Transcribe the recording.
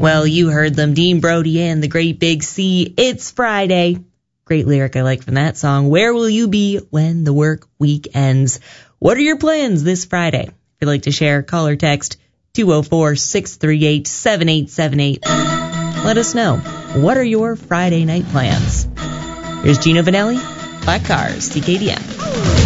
Well, you heard them, Dean Brody and the Great Big Sea. It's Friday. Great lyric I like from that song. Where will you be when the work week ends? What are your plans this Friday? If you'd like to share, call or text 204-638-7878. Let us know. What are your Friday night plans? Here's Gino Vanelli, Black Cars, CKDM.